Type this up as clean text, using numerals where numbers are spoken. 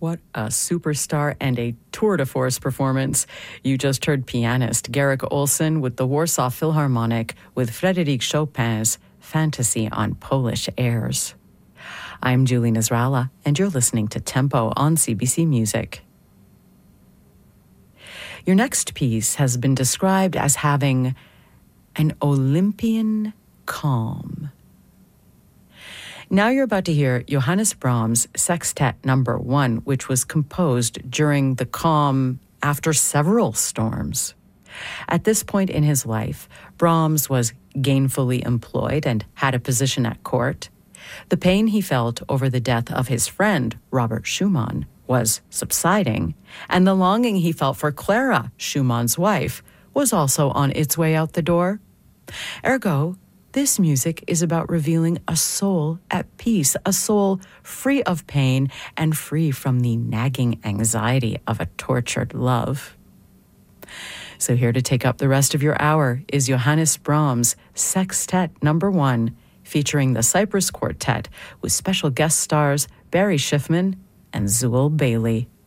What a superstar and a tour de force performance. You just heard pianist Garrick Olson with the Warsaw Philharmonic with Frédéric Chopin's Fantasy on Polish Airs. I'm Julie Nasrallah, and you're listening to Tempo on CBC Music. Your next piece has been described as having an Olympian calm. Now you're about to hear Johannes Brahms' Sextet No. 1, which was composed during the calm after several storms. At this point in his life, Brahms was gainfully employed and had a position at court. The pain he felt over the death of his friend, Robert Schumann, was subsiding, and the longing he felt for Clara, Schumann's wife, was also on its way out the door. Ergo, this music is about revealing a soul at peace, a soul free of pain and free from the nagging anxiety of a tortured love. So here to take up the rest of your hour is Johannes Brahms' Sextet No. 1, featuring the Cyprus Quartet with special guest stars Barry Schiffman and Zool Bailey.